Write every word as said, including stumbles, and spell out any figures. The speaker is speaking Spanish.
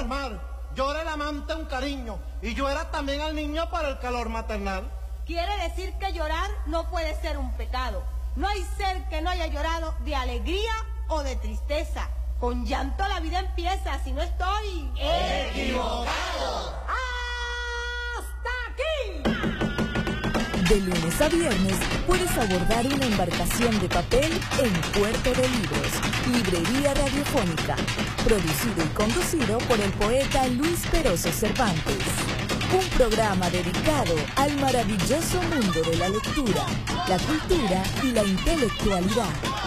mar, llora el amante un cariño, y llora también al niño para el calor maternal. Quiere decir que llorar no puede ser un pecado. No hay ser que no haya llorado de alegría o de tristeza. Con llanto la vida empieza, si no estoy equivocado. ¡Hasta aquí! De lunes a viernes puedes abordar una embarcación de papel en Puerto de Libros, Librería Radiofónica, producido y conducido por el poeta Luis Peroso Cervantes. Un programa dedicado al maravilloso mundo de la lectura, la cultura y la intelectualidad.